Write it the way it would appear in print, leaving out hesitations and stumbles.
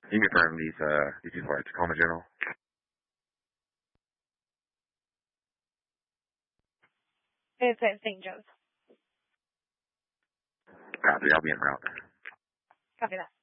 You can confirm these people are at Tacoma General. It's at St. Joe's. Copy. I'll be en route. Copy that.